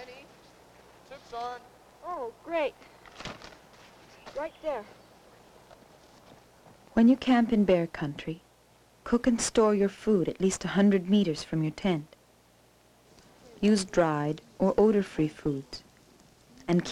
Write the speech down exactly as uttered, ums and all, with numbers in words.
Penny, soup's on. Oh, great. Right there. When you camp in bear country, cook and store your food at least a hundred meters from your tent. Use dried or odor-free foods.